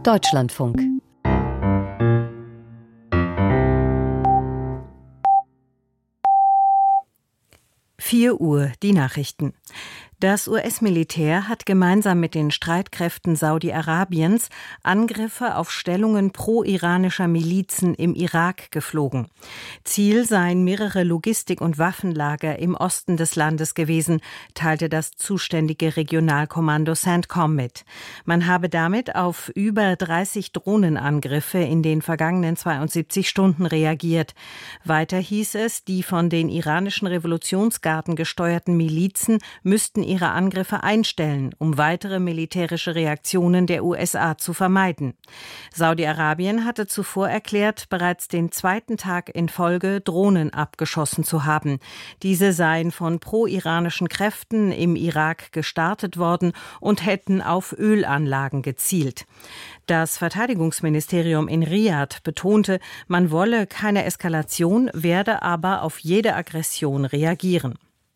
Deutschlandfunk. Uhr, die Nachrichten. Das US-Militär hat gemeinsam mit den Streitkräften Saudi-Arabiens Angriffe auf Stellungen pro-iranischer Milizen im Irak geflogen. Ziel seien mehrere Logistik- und Waffenlager im Osten des Landes gewesen, teilte das zuständige Regionalkommando CENTCOM mit. Man habe damit auf über 30 Drohnenangriffe in den vergangenen 72 Stunden reagiert. Weiter hieß es, die von den iranischen Revolutionsgarden gesteuerten Milizen müssten ihre Angriffe einstellen, um weitere militärische Reaktionen der USA zu vermeiden. Saudi-Arabien hatte zuvor erklärt, bereits den zweiten Tag in Folge Drohnen abgeschossen zu haben. Diese seien von pro-iranischen Kräften im Irak gestartet worden und hätten auf Ölanlagen gezielt. Das Verteidigungsministerium in Riad betonte, man wolle keine Eskalation, werde aber auf jede Aggression reagieren.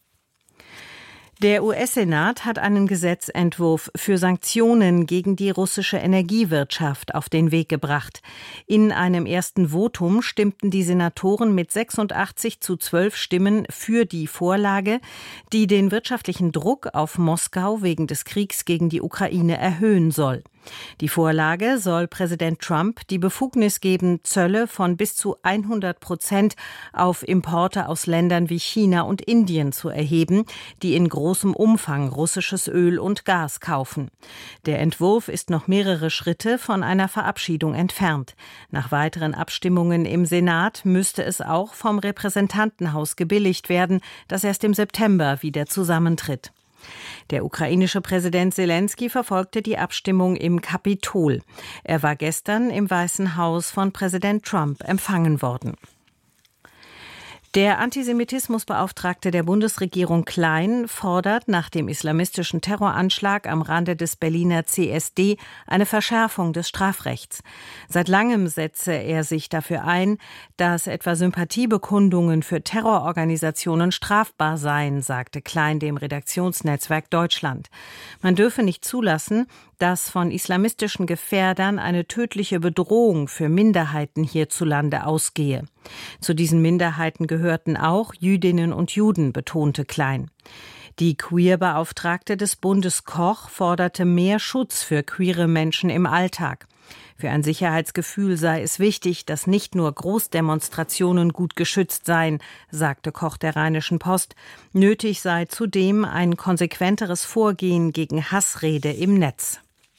Der US-Senat hat einen Gesetzentwurf für Sanktionen gegen die russische Energiewirtschaft auf den Weg gebracht. In einem ersten Votum stimmten die Senatoren mit 86:12 Stimmen für die Vorlage, die den wirtschaftlichen Druck auf Moskau wegen des Kriegs gegen die Ukraine erhöhen soll. Die Vorlage soll Präsident Trump die Befugnis geben, Zölle von bis zu 100% auf Importe aus Ländern wie China und Indien zu erheben, die in großem Umfang russisches Öl und Gas kaufen. Der Entwurf ist noch mehrere Schritte von einer Verabschiedung entfernt. Nach weiteren Abstimmungen im Senat müsste es auch vom Repräsentantenhaus gebilligt werden, das erst im September wieder zusammentritt. Der ukrainische Präsident Selenskyj verfolgte die Abstimmung im Kapitol. Er war gestern im Weißen Haus von Präsident Trump empfangen worden. Der Antisemitismusbeauftragte der Bundesregierung Klein fordert nach dem islamistischen Terroranschlag am Rande des Berliner CSD eine Verschärfung des Strafrechts. Seit langem setze er sich dafür ein, dass etwa Sympathiebekundungen für Terrororganisationen strafbar seien, sagte Klein dem Redaktionsnetzwerk Deutschland. Man dürfe nicht zulassen, dass von islamistischen Gefährdern eine tödliche Bedrohung für Minderheiten hierzulande ausgehe. Zu diesen Minderheiten gehörten auch Jüdinnen und Juden, betonte Klein. Die Queer-Beauftragte des Bundes Koch forderte mehr Schutz für queere Menschen im Alltag. Für ein Sicherheitsgefühl sei es wichtig, dass nicht nur Großdemonstrationen gut geschützt seien, sagte Koch der Rheinischen Post. Nötig sei zudem ein konsequenteres Vorgehen gegen Hassrede im Netz.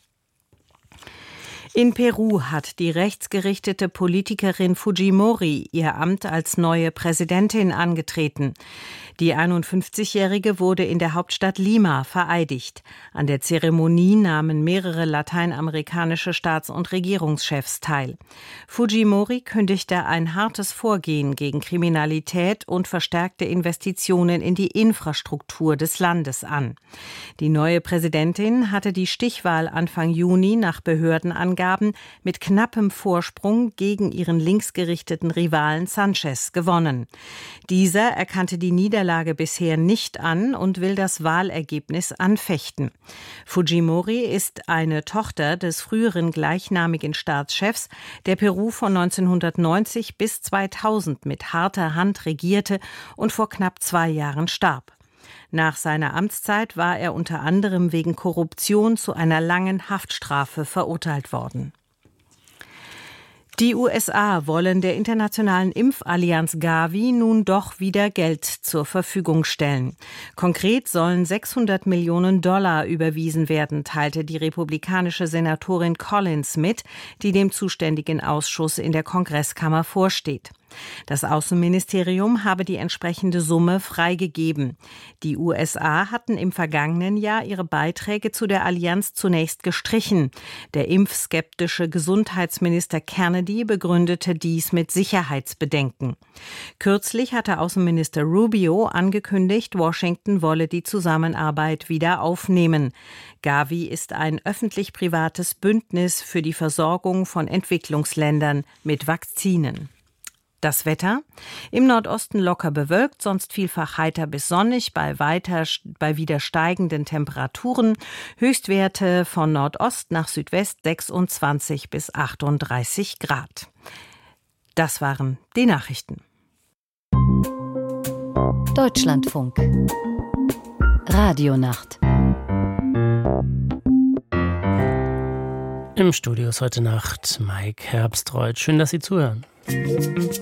In Peru hat die rechtsgerichtete Politikerin Fujimori ihr Amt als neue Präsidentin angetreten. Die 51-Jährige wurde in der Hauptstadt Lima vereidigt. An der Zeremonie nahmen mehrere lateinamerikanische Staats- und Regierungschefs teil. Fujimori kündigte ein hartes Vorgehen gegen Kriminalität und verstärkte Investitionen in die Infrastruktur des Landes an. Die neue Präsidentin hatte die Stichwahl Anfang Juni nach Behördenangaben mit knappem Vorsprung gegen ihren linksgerichteten Rivalen Sanchez gewonnen. Dieser erkannte die Niederlage bisher nicht an und will das Wahlergebnis anfechten. Fujimori ist eine Tochter des früheren gleichnamigen Staatschefs, der Peru von 1990 bis 2000 mit harter Hand regierte und vor knapp 2 Jahren starb. Nach seiner Amtszeit war er unter anderem wegen Korruption zu einer langen Haftstrafe verurteilt worden. Die USA wollen der internationalen Impfallianz Gavi nun doch wieder Geld zur Verfügung stellen. Konkret sollen $600 Millionen überwiesen werden, teilte die republikanische Senatorin Collins mit, die dem zuständigen Ausschuss in der Kongresskammer vorsteht. Das Außenministerium habe die entsprechende Summe freigegeben. Die USA hatten im vergangenen Jahr ihre Beiträge zu der Allianz zunächst gestrichen. Der impfskeptische Gesundheitsminister Kennedy begründete dies mit Sicherheitsbedenken. Kürzlich hatte Außenminister Rubio angekündigt, Washington wolle die Zusammenarbeit wieder aufnehmen. Gavi ist ein öffentlich-privates Bündnis für die Versorgung von Entwicklungsländern mit Vakzinen. Das Wetter: Im Nordosten locker bewölkt, sonst vielfach heiter bis sonnig, bei wieder steigenden Temperaturen. Höchstwerte von Nordost nach Südwest 26 bis 38 Grad. Das waren die Nachrichten. Deutschlandfunk. Radionacht. Im Studio ist heute Nacht Mike Herbstreuth. Schön, dass Sie zuhören.